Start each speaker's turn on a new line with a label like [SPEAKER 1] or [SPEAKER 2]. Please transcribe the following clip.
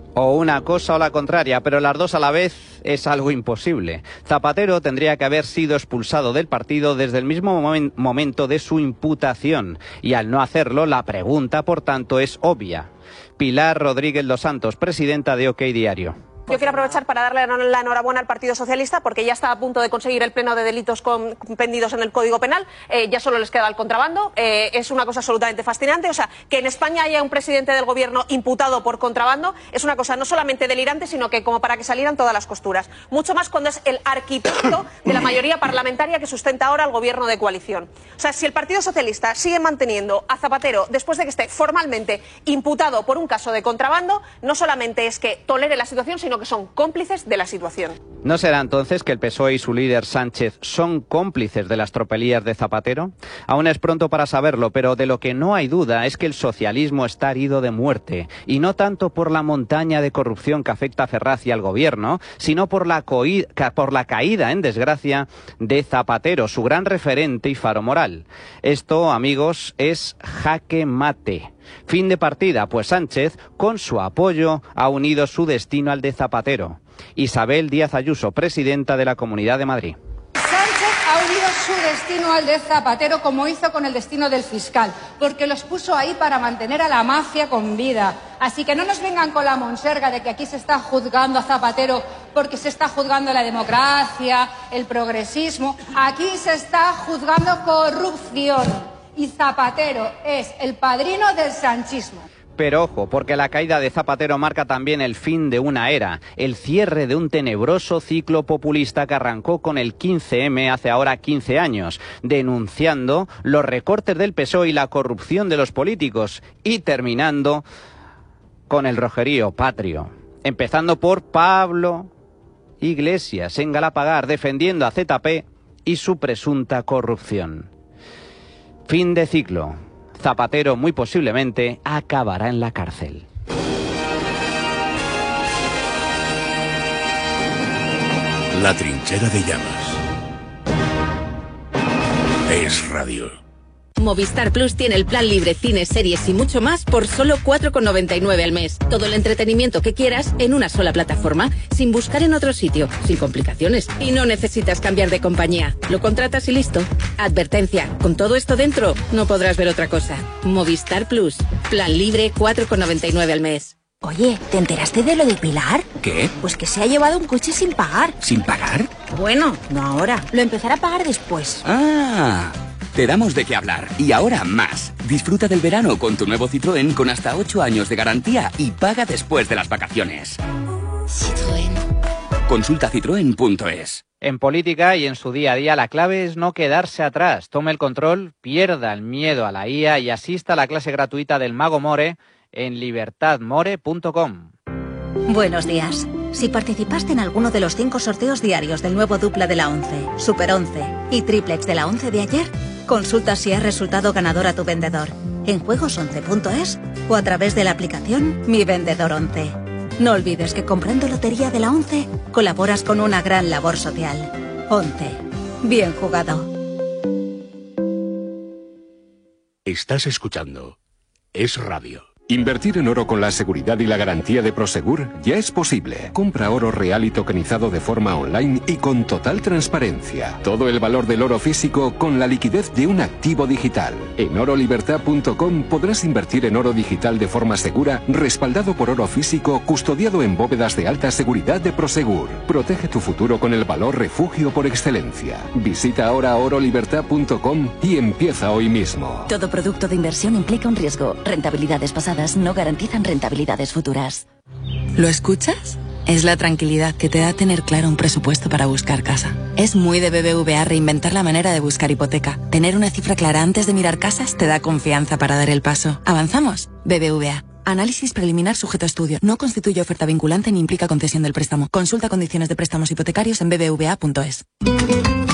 [SPEAKER 1] O una cosa o la contraria, pero las dos a la vez es algo imposible. Zapatero tendría que haber sido expulsado del partido desde el mismo momento de su imputación. Y al no hacerlo, la pregunta, por tanto, es obvia. Pilar Rodríguez dos Santos, presidenta de OK Diario.
[SPEAKER 2] Yo quiero aprovechar para darle la enhorabuena al Partido Socialista porque ya está a punto de conseguir el pleno de delitos compendidos en el Código Penal. Ya solo les queda el contrabando. Es una cosa absolutamente fascinante. O sea, que en España haya un presidente del gobierno imputado por contrabando es una cosa no solamente delirante, sino que como para que salieran todas las costuras. Mucho más cuando es el arquitecto de la mayoría parlamentaria que sustenta ahora el gobierno de coalición. O sea, si el Partido Socialista sigue manteniendo a Zapatero después de que esté formalmente imputado por un caso de contrabando, no solamente es que tolere la situación, sino que son cómplices de la situación.
[SPEAKER 1] ¿No será entonces que el PSOE y su líder Sánchez son cómplices de las tropelías de Zapatero? Aún es pronto para saberlo, pero de lo que no hay duda es que el socialismo está herido de muerte, y no tanto por la montaña de corrupción que afecta a Ferraz y al gobierno, sino por la caída en desgracia de Zapatero, su gran referente y faro moral. Esto, amigos, es jaque mate. Fin de partida, pues Sánchez, con su apoyo, ha unido su destino al de Zapatero. Isabel Díaz Ayuso, presidenta de la Comunidad de Madrid.
[SPEAKER 3] Sánchez ha unido su destino al de Zapatero como hizo con el destino del fiscal, porque los puso ahí para mantener a la mafia con vida. Así que no nos vengan con la monserga de que aquí se está juzgando a Zapatero porque se está juzgando la democracia, el progresismo. Aquí se está juzgando corrupción. Y Zapatero es el padrino del sanchismo.
[SPEAKER 1] Pero ojo, porque la caída de Zapatero marca también el fin de una era, el cierre de un tenebroso ciclo populista que arrancó con el 15M hace ahora 15 años, denunciando los recortes del PSOE y la corrupción de los políticos, y terminando con el rojerío patrio, empezando por Pablo Iglesias en Galapagar, defendiendo a ZP y su presunta corrupción. Fin de ciclo. Zapatero muy posiblemente acabará en la cárcel.
[SPEAKER 4] La trinchera de llamas. Es radio.
[SPEAKER 5] Movistar Plus tiene el plan libre, cines, series y mucho más por solo 4,99 al mes. Todo el entretenimiento que quieras en una sola plataforma, sin buscar en otro sitio, sin complicaciones. Y no necesitas cambiar de compañía. Lo contratas y listo. Advertencia, con todo esto dentro, no podrás ver otra cosa. Movistar Plus, plan libre, 4,99 al mes.
[SPEAKER 6] Oye, ¿te enteraste de lo de Pilar?
[SPEAKER 4] ¿Qué?
[SPEAKER 6] Pues que se ha llevado un coche sin pagar.
[SPEAKER 4] ¿Sin pagar?
[SPEAKER 6] Bueno, no ahora. Lo empezará a pagar después.
[SPEAKER 7] ¡Ah! Te damos de qué hablar. Y ahora más. Disfruta del verano con tu nuevo Citroën con hasta 8 años de garantía y paga después de las vacaciones.
[SPEAKER 6] Citroën.
[SPEAKER 7] Consulta citroen.es.
[SPEAKER 1] En política y en su día a día la clave es no quedarse atrás. Tome el control, pierda el miedo a la IA y asista a la clase gratuita del Mago More en libertadmore.com.
[SPEAKER 8] Buenos días. Si participaste en alguno de los 5 sorteos diarios del nuevo dupla de la 11, Super 11 y triplex de la 11 de ayer, consulta si has resultado ganador a tu vendedor en juegos11.es o a través de la aplicación Mi Vendedor 11. No olvides que comprando lotería de la 11 colaboras con una gran labor social. 11. Bien jugado.
[SPEAKER 4] Estás escuchando Es Radio.
[SPEAKER 9] Invertir en oro con la seguridad y la garantía de Prosegur ya es posible. Compra oro real y tokenizado de forma online y con total transparencia. Todo el valor del oro físico con la liquidez de un activo digital. En orolibertad.com podrás invertir en oro digital de forma segura, respaldado por oro físico, custodiado en bóvedas de alta seguridad de Prosegur. Protege tu futuro con el valor refugio por excelencia. Visita ahora orolibertad.com y empieza hoy mismo.
[SPEAKER 6] Todo producto de inversión implica un riesgo. Rentabilidades pasadas no garantizan rentabilidades futuras.
[SPEAKER 10] ¿Lo escuchas? Es la tranquilidad que te da tener claro un presupuesto para buscar casa. Es muy de BBVA reinventar la manera de buscar hipoteca. Tener una cifra clara antes de mirar casas te da confianza para dar el paso. ¿Avanzamos? BBVA. Análisis preliminar sujeto a estudio. No constituye oferta vinculante ni implica concesión del préstamo. Consulta condiciones de préstamos hipotecarios en bbva.es.